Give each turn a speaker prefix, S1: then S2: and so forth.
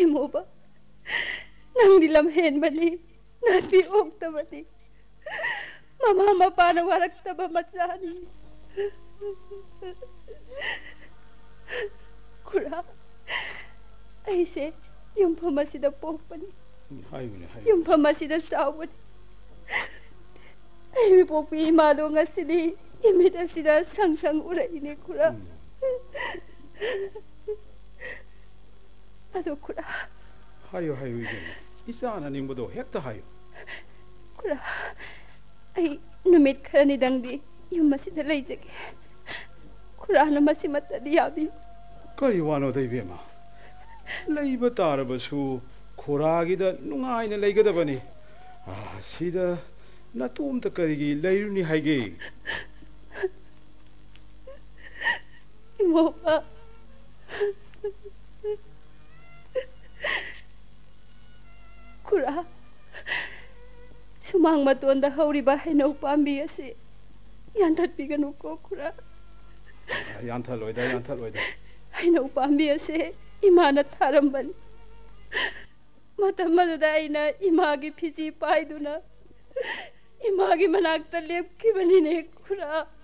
S1: इमोबा नंदी लम्हेन बनी नाती ओक्ता बनी ममा मपाना वारक्ता बमचानी खुरा ऐसे युम्फम असिदा पोकपनी युम्फम असिदा चावबनी ऐवी पोकपी इमादो ngasiदी इमित असिदा संग संग उरैने खुरा अदो खुरा
S2: हायो हायो इचाना निंबदो हेक्ता हायो
S1: खुरा ऐ नुमित खरनी दंगदी युम असिदा लैजगे खुरा न मसिमतदी याबी
S2: करी वानो दैबेमा लैब तारबसु खोरागिदा नुंगाइना लैगदबनी सिदा नतोमता करिगी लैरुनी हाइगे
S1: इमोबा खुरा सुमांग मतोंदा हौरिबा हैनौ पांबी असे यान्थात्पिगनुको खुरा
S2: यान्थलोइदा
S1: हैनौ पांबी असे इमाना थारंबनी मतम मदुदा आइना इमागी फिजी पाइदुना इमागी मनाक्ता लेपखिबनीने खुरा